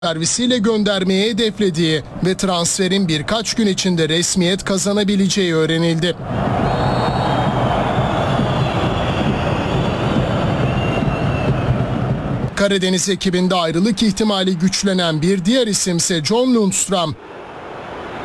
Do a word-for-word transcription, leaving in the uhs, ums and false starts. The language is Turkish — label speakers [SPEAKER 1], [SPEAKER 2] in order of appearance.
[SPEAKER 1] servisiyle göndermeye hedeflediği ve transferin birkaç gün içinde resmiyet kazanabileceği öğrenildi. Karadeniz ekibinde ayrılık ihtimali güçlenen bir diğer isimse John Lundstram.